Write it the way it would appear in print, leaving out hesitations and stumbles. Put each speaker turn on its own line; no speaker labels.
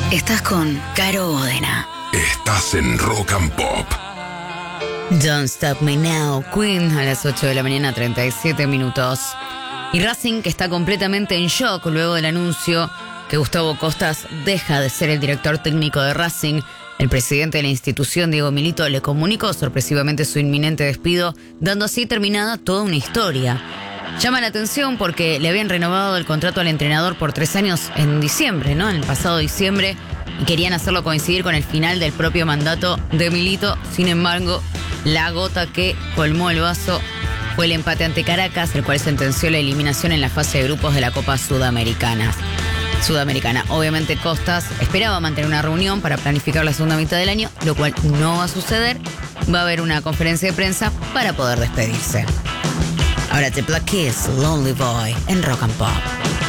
Estás con Caro Bodena.
Estás en Rock and Pop.
Don't Stop Me Now, Queen, a las 8 de la mañana, 37 minutos. Y Racing, que está completamente en shock luego del anuncio que Gustavo Costas deja de ser el director técnico de Racing. El presidente de la institución, Diego Milito, le comunicó sorpresivamente su inminente despido, dando así terminada toda una historia. Llama la atención porque le habían renovado el contrato al entrenador por 3 años en diciembre, ¿no? En el pasado diciembre, y querían hacerlo coincidir con el final del propio mandato de Milito. Sin embargo, la gota que colmó el vaso fue el empate ante Caracas, el cual sentenció la eliminación en la fase de grupos de la Copa Sudamericana. Obviamente Costas esperaba mantener una reunión para planificar la segunda mitad del año, lo cual no va a suceder. Va a haber una conferencia de prensa para poder despedirse. Ahora The Black Keys, Lonely Boy, en Rock and Pop.